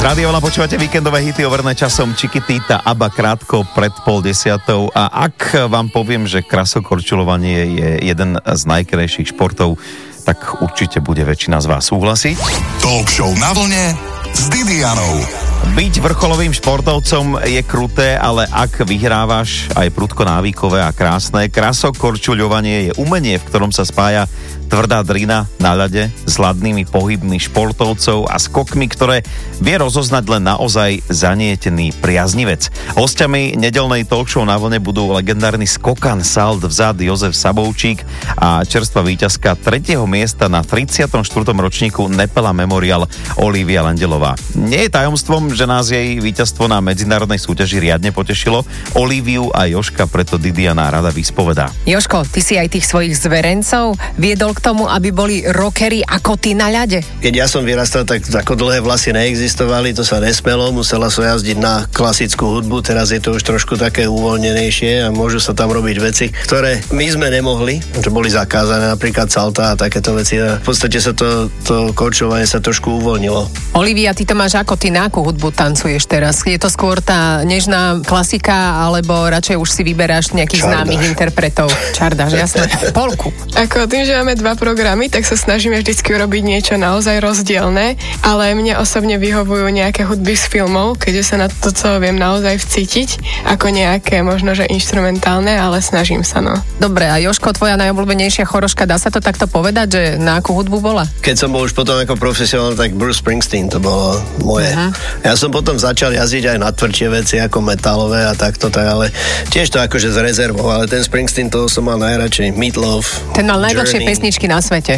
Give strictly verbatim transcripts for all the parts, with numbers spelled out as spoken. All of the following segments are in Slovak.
Rádio Vlna, počúvate víkendové hity overené časom Chiquitita, ABBA krátko pred pol desiatou. A ak vám poviem, že krasokorčuľovanie je jeden z najkrajších športov, tak určite bude väčšina z vás súhlasiť. Talk show na vlne s Didianou. Byť vrcholovým športovcom je kruté, ale ak vyhrávaš aj prudko návykové a krásne, krasokorčuľovanie je umenie, v ktorom sa spája tvrdá drina na ľade s ladnými pohybmi športovcov a skokmi, ktoré vie rozoznať len naozaj zanietený priaznivec. Hostiami nedeľnej talk show na vlne budú legendárny skokan salt vzad Jozef Sabovčík a čerstvá víťazka tretieho miesta na tridsiatom štvrtom ročníku Nepela Memorial Olivia Lendelová. Nie je tajomstvom, že nás jej víťazstvo na medzinárodnej súťaži riadne potešilo. Oliviu a Jožka preto Didiana rada vyspovedá. Jožko, ty si aj tých svojich zverencov viedol k tomu, aby boli rockery ako ty na ľade? Keď ja som vyrastal, tak ako dlhé vlasy neexistovali, to sa nesmelo, musela sa jazdiť na klasickú hudbu, teraz je to už trošku také uvoľnenejšie a môžu sa tam robiť veci, ktoré my sme nemohli, že boli zakázané, napríklad salta a takéto veci. A v podstate sa to, to korčovanie sa trošku uvoľnilo. Olivia, ty to máš ako? Ty na akú hudbu tancuješ teraz? Je to skôr tá nežná klasika, alebo radšej už si vyberáš nejakých Čardáš. Známych interpretov? Čardáš, jasné. Polku. Ako tým, že máme dva programy, tak sa snažíme vždycky urobiť niečo naozaj rozdielne, ale mne osobne vyhovujú nejaké hudby z filmov, keďže sa na to, co viem naozaj vcítiť, ako nejaké možno, že inštrumentálne, ale snažím sa, no. Dobre, a Jožko, tvoja najobľúbenejšia choroška, dá sa to takto povedať, že na akú hudbu bola? Keď som bol už potom ako profesionál, tak Bruce Springsteen to bolo moje. Uh-huh. Ja som potom začal jazdiť aj na tvrdšie veci, ako metalové a takto, tak, ale tiež to akože z rezervou, ale ten Springsteen, toho som mal najradšej. Meatloaf, ten mal najdlhšie pesničky na svete.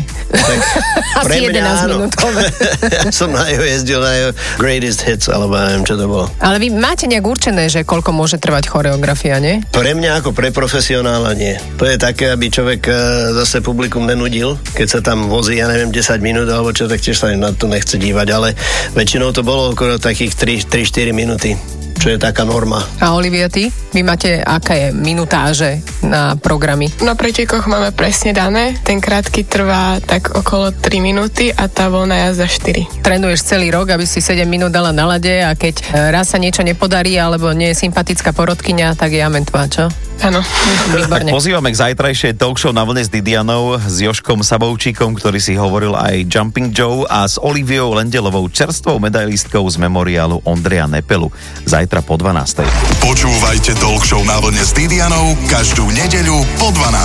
Asi jedenásť minútové. Ja som na jeho jezdil na jeho Greatest Hits, alebo neviem, čo to bolo. Ale vy máte nejak určené, že koľko môže trvať choreografia, nie? Pre mňa ako pre profesionála nie. To je také, aby človek zase publikum nenudil, keď sa tam vozí, ja neviem, desať minút, alebo čo, tak tiež sa na to nechce dívať, ale väčšinou to bolo okolo takých tri štyri minúty, čo je taká norma. A Olivia, ty? Vy máte aké minutáže na programy? Na pretekoch máme presne dané. Ten krátky trvá tak okolo tri minúty a tá voľná jazda štyri. Trénuješ celý rok, aby si sedem minút dala na lade a keď raz sa niečo nepodarí alebo nie je sympatická porodkyňa, tak je amen tvá, čo? Áno. Tak pozývame k zajtrajšej talk show na vlne s Didianou, s Jožkom Sabovčíkom, ktorý si hovoril aj Jumping Joe, a s Oliviou Lendelovou, čerstvou medailistkou z memoriálu Ondreja Nepelu. Zajtra po dvanástej. Počúvajte talk show na vlne s Didianou každú nedeľu po dvanástej.